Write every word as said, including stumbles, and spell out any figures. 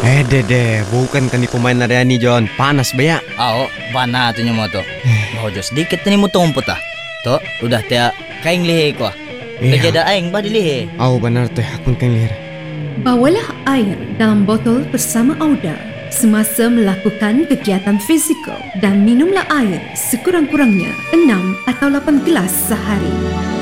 Eh dede, bukan kan ni pemain Naryani John. Panas baya. Ao, bana tu nyo mo to. Bawa jo sedikit ni mo tumpot ah. To, udah tia kaing lihe ko ah. Iya. Kejada aing ba dilihe. Au benar teh akun kang lihir. Bawalah air dalam botol bersama Auda semasa melakukan kegiatan fizikal dan minumlah air sekurang-kurangnya enam atau lapan gelas sehari.